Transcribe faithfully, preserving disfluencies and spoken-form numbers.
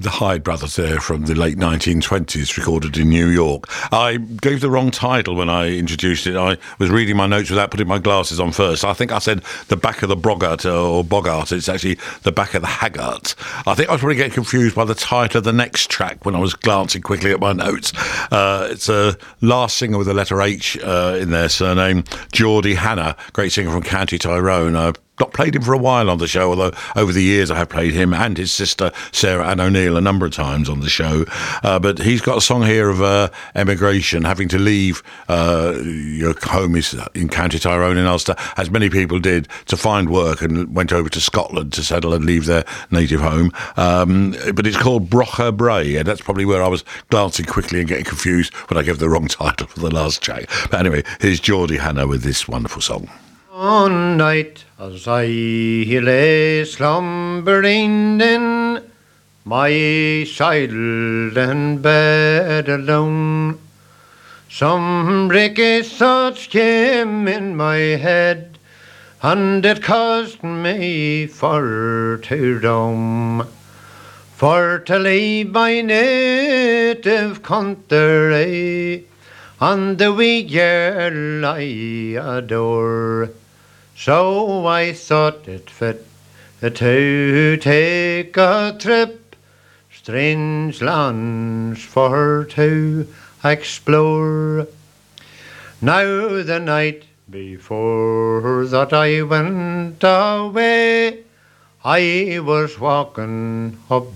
the Hyde Brothers there from the late nineteen twenties, recorded in New York. I gave the wrong title when I introduced it. I was reading my notes without putting my glasses on first. I think I said the back of the Boggart or Bogart. It's actually the back of the Haggart. I think I was probably getting confused by the title of the next track when I was glancing quickly at my notes. Uh, it's a last singer with the letter H uh, in their surname, Geordie Hanna, great singer from County Tyrone. Uh, Not played him for a while on the show, although over the years I have played him and his sister Sarah Ann O'Neill a number of times on the show. Uh, but he's got a song here of uh, emigration, having to leave uh, your home is in County Tyrone in Ulster, as many people did, to find work, and went over to Scotland to settle and leave their native home. Um, but it's called Brocha Bray, and that's probably where I was glancing quickly and getting confused when I gave the wrong title for the last track. But anyway, here's Geordie Hanna with this wonderful song. One night as I lay slumbering in my silent bed alone, some bricky thoughts came in my head, and it caused me for to roam, for to leave my native country and the wee girl I adore. So I thought it fit to take a trip, strange lands for to explore. Now the night before that I went away, I was walking up